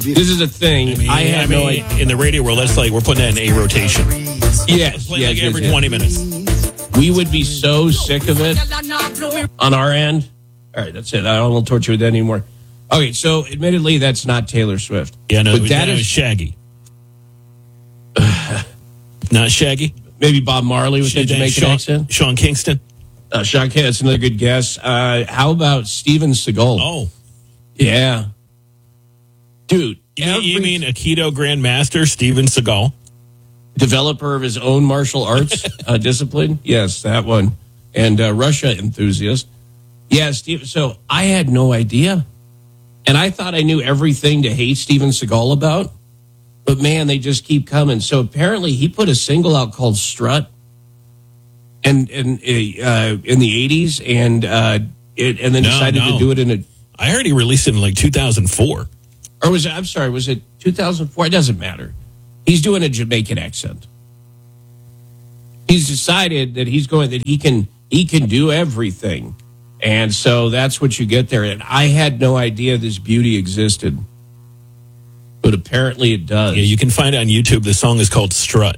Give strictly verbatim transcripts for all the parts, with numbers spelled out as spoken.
This is a thing. I, mean, I have I mean, no idea. in the radio world, that's like we're putting that in a rotation. Yes, Play yes, like yes, every yes. twenty minutes. We would be so sick of it on our end. All right, that's it. I don't want to torture with that anymore. Okay, so admittedly, that's not Taylor Swift. Yeah, no, but that that is is Shaggy. Not Shaggy. maybe Bob Marley with the Jamaican Sean, accent. Sean Kingston. Uh, Sean Kingston, that's another good guess. Uh, how about Steven Seagal? Oh, Yeah. Dude. you, mean- you every mean a keto grandmaster, Steven Seagal? developer of his own martial arts uh, discipline? Yes, that one. And uh, Russia enthusiast. Yeah, Steve. So I had no idea. And I thought I knew everything to hate Steven Seagal about. But man, they just keep coming. So apparently he put a single out called Strut and, and uh, in the eighties and uh, it, and then No, decided no. to do it in a... I heard he released it in like two thousand four. Or was it, I'm sorry, was it two thousand four? It doesn't matter. He's doing a Jamaican accent. He's decided that he's going, that he can, he can do everything. And so that's what you get there. And I had no idea this beauty existed. But apparently it does. Yeah, you can find it on YouTube. The song is called Strut.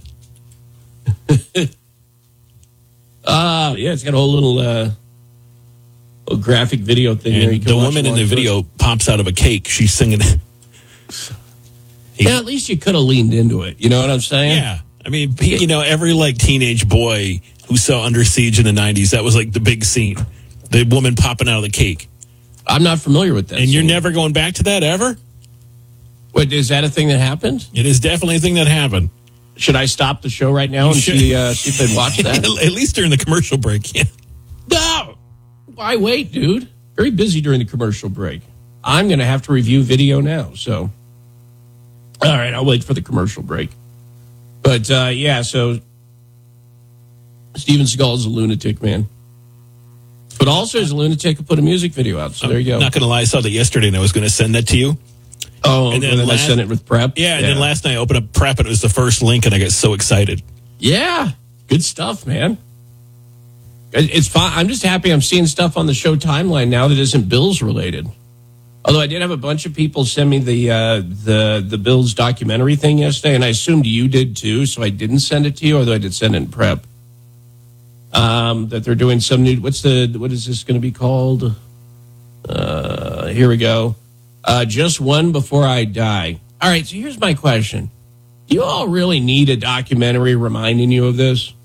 Uh, yeah, it's got a whole little, uh, little graphic video thing there. You And can the watch woman in along the to it. video pops out of a cake. She's singing. Yeah, at least you could have leaned into it. You know what I'm saying? Yeah. I mean, you know, every like teenage boy who saw Under Siege in the nineties, that was like the big scene. The woman popping out of the cake. I'm not familiar with that. And you're scene. never going back to that ever? Wait, is that a thing that happened? It is definitely a thing that happened. Should I stop the show right now You and should. see, uh, see if they'd watch that? At least during the commercial break, yeah. No! Why wait, dude? Very busy during the commercial break. I'm going to have to review video now, so. All right, I'll wait for the commercial break. But, uh, yeah, so Steven Seagal is a lunatic, man. But also as a lunatic who put a music video out, so there you go. I'm not going to lie, I saw that yesterday and I was going to send that to you. Oh, And and then then, last- I sent it with prep? Yeah, and then last night I opened up Prep and it was the first link and I got so excited. Yeah, good stuff, man. It- It's fine. I'm just happy I'm seeing stuff on the show timeline now that isn't Bills related. Although I did have a bunch of people send me the uh, the the Bills documentary thing yesterday, and I assumed you did too, so I didn't send it to you, although I did send it in prep. Um, that they're doing some new. What's the what is this going to be called? Uh, here we go. Uh, Just One Before I Die. All right, so here's my question: do you all really need a documentary reminding you of this?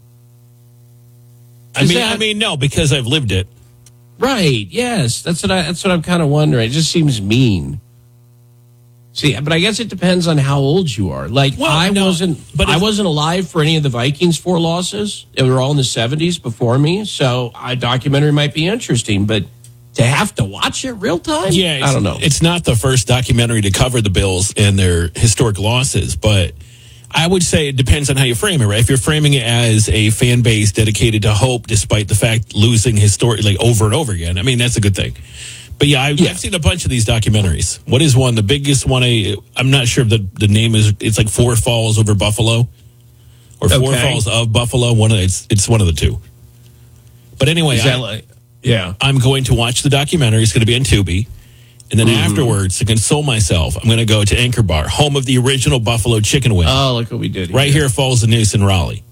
I Is mean, that- I mean, no, because I've lived it. Right. Yes. That's what I, that's what I'm kind of wondering. It just seems mean. See, but I guess it depends on how old you are. Like Well, I no, wasn't, but but I if- wasn't alive for any of the Vikings four losses. They were all in the seventies before me. So a documentary might be interesting, but to have to watch it real time, Yeah, it's, I don't know. It's not the first documentary to cover the Bills and their historic losses, but I would say it depends on how you frame it, right? If you're framing it as a fan base dedicated to hope despite the fact losing historic like over and over again, I mean, that's a good thing. But yeah, I've, Yeah. I've seen a bunch of these documentaries. What is one? The biggest one, I, I'm not sure if the, the name is, it's like Four Falls over Buffalo or Four Okay. Falls of Buffalo. One of It's, it's one of the two. But anyway, Is that I, like- yeah. I'm going to watch the documentary. It's going to be on Tubi. And then afterwards, to console myself, I'm going to go to Anchor Bar, home of the original Buffalo chicken wing. Oh, look what we did. right here at Falls and News in Raleigh.